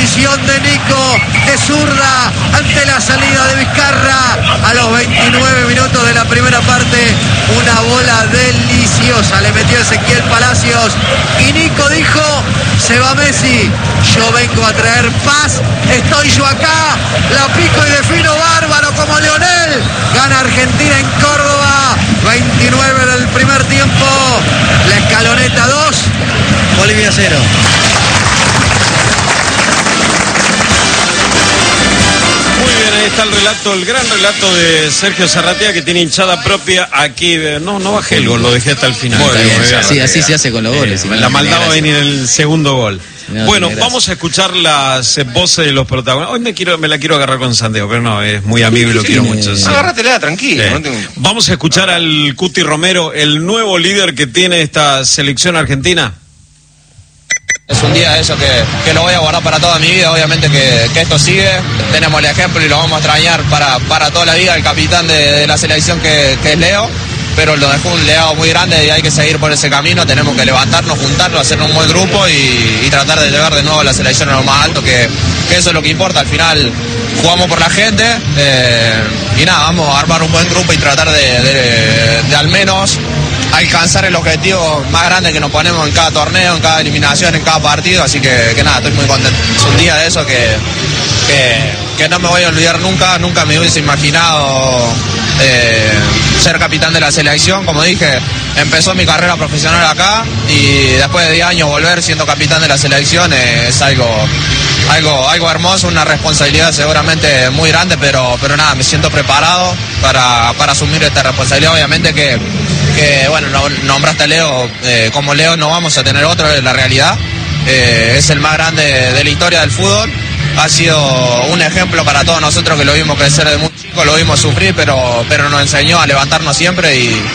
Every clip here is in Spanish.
definición de Nico de zurda ante la salida de Vizcarra. A los 29 minutos de la primera parte, una bola deliciosa le metió Ezequiel Palacios y Nico dijo: se va Messi, yo vengo a traer paz, estoy yo acá, la pico y defino bárbaro como Lionel. Gana Argentina en Córdoba, 29 del primer tiempo, la Escaloneta 2, Bolivia 0. Muy bien, ahí está el relato, el gran relato de Sergio Zarratea, que tiene hinchada propia aquí. No bajé el gol, lo dejé hasta el final. Así se hace con los goles. La maldad va a venir en el segundo gol. Bueno, vamos a escuchar las voces de los protagonistas. Hoy me la quiero agarrar con Santiago, pero no, es muy amigo y lo quiero mucho. Sí. Agárratela, tranquilo. Vamos a escuchar al Cuti Romero, el nuevo líder que tiene esta selección argentina. Es un día de eso que lo voy a guardar para toda mi vida, obviamente que esto sigue. Tenemos el ejemplo y lo vamos a extrañar para toda la vida, el capitán de la selección que es Leo. Pero lo dejó un legado muy grande y hay que seguir por ese camino. Tenemos que levantarnos, juntarnos, hacer un buen grupo y tratar de llevar de nuevo a la selección a lo más alto, que eso es lo que importa. Al final jugamos por la gente y nada, vamos a armar un buen grupo y tratar de al menos alcanzar el objetivo más grande que nos ponemos en cada torneo, en cada eliminación, en cada partido. Así que nada, estoy muy contento. Es un día de eso que no me voy a olvidar nunca me hubiese imaginado ser capitán de la selección. Como dije, empezó mi carrera profesional acá y después de 10 años volver siendo capitán de la selección es algo hermoso, una responsabilidad seguramente muy grande, pero nada, me siento preparado para asumir esta responsabilidad. Obviamente que bueno, nombraste a Leo, como Leo no vamos a tener otro, es la realidad. Es el más grande de la historia del fútbol. Ha sido un ejemplo para todos nosotros que lo vimos crecer de muy chico, lo vimos sufrir, pero nos enseñó a levantarnos siempre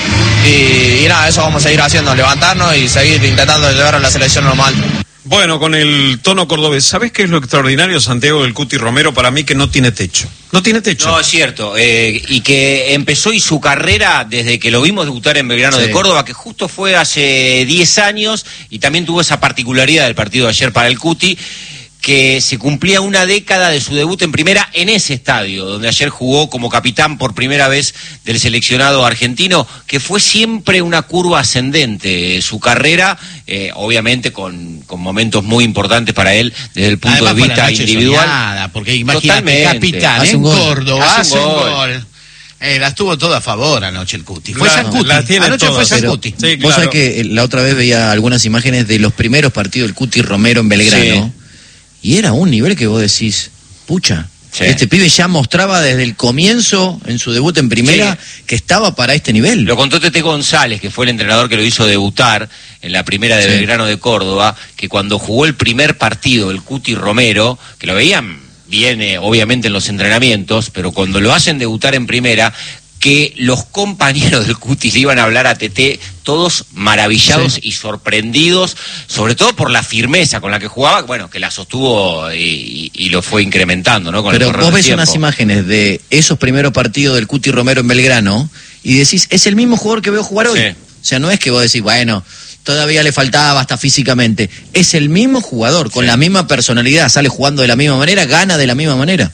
y nada, eso vamos a seguir haciendo, levantarnos y seguir intentando llevar a la selección normal. Bueno, con el tono cordobés, ¿sabés qué es lo extraordinario, Santiago, del Cuti Romero? Para mí, que no tiene techo. No tiene techo. No, es cierto. Y que empezó y su carrera desde que lo vimos debutar en Belgrano de Córdoba, que justo fue hace 10 años, y también tuvo esa particularidad del partido de ayer para el Cuti, que se cumplía una década de su debut en primera en ese estadio, donde ayer jugó como capitán por primera vez del seleccionado argentino, que fue siempre una curva ascendente su carrera, obviamente con momentos muy importans para él desde el punto de vista individual. Soñada, porque imagínate, capitán en Córdoba, hace un gol. Las tuvo todo a favor anoche el Cuti. Fue San Cuti. Anoche fue San Cuti. Sí, vos sabés que la otra vez veía algunas imágenes de los primeros partidos del Cuti Romero en Belgrano. Sí. Y era un nivel que vos decís, pucha, este pibe ya mostraba desde el comienzo, en su debut en primera, que estaba para este nivel. Lo contó Tete González, que fue el entrenador que lo hizo debutar en la primera de Belgrano de Córdoba, que cuando jugó el primer partido, el Cuti Romero, que lo veían bien, obviamente en los entrenamientos, pero cuando lo hacen debutar en primera, que los compañeros del Cuti le iban a hablar a Tete, todos maravillados y sorprendidos, sobre todo por la firmeza con la que jugaba, bueno, que la sostuvo y lo fue incrementando, ¿no? Pero vos ves unas imágenes de esos primeros partidos del Cuti Romero en Belgrano y decís, es el mismo jugador que veo jugar hoy. O sea, no es que vos decís, bueno, todavía le faltaba hasta físicamente. Es el mismo jugador, con la misma personalidad, sale jugando de la misma manera, gana de la misma manera.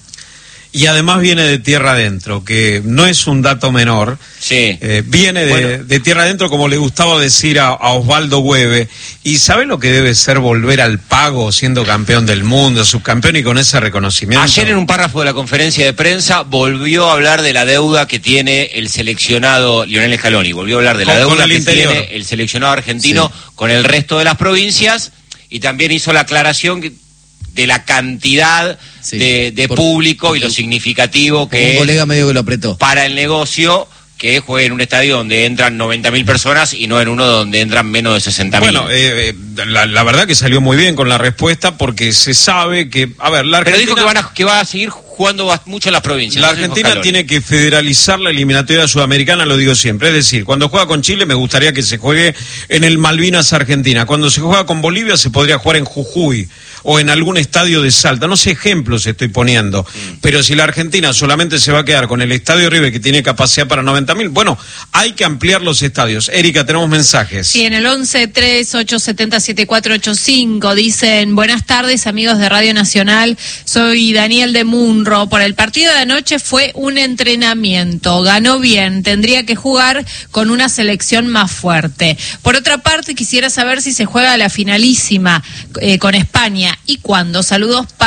Y además viene de tierra adentro, que no es un dato menor. Viene de tierra adentro, como le gustaba decir a Osvaldo Hueve. ¿Y sabe lo que debe ser volver al pago siendo campeón del mundo, subcampeón y con ese reconocimiento? Ayer en un párrafo de la conferencia de prensa volvió a hablar de la deuda que tiene el seleccionado Lionel Scaloni. Volvió a hablar de la deuda que tiene el seleccionado argentino con el resto de las provincias y también hizo la aclaración de la cantidad de público y lo significativo que un colega medio que lo apretó para el negocio, que juegue en un estadio donde entran 90.000 personas y no en uno donde entran menos de 60.000. Bueno, la verdad que salió muy bien con la respuesta, porque se sabe que, a ver, la Argentina... Pero dijo que va a seguir jugando mucho en las provincias. La Argentina tiene que federalizar la eliminatoria sudamericana, lo digo siempre. Es decir, cuando juega con Chile me gustaría que se juegue en el Malvinas Argentina. Cuando se juega con Bolivia se podría jugar en Jujuy. o en algún estadio de Salta. No sé, ejemplos estoy poniendo. Pero si la Argentina solamente se va a quedar con el estadio River, que tiene capacidad para 90.000, bueno, hay que ampliar los estadios. Erika, tenemos mensajes. Sí, en el 11-3870-7485 dicen: buenas tardes, amigos de Radio Nacional, soy Daniel de Munro. Por el partido de anoche fue un entrenamiento, ganó bien, tendría que jugar con una selección más fuerte. Por otra parte, quisiera saber si se juega la finalísima con España y cuándo. Saludos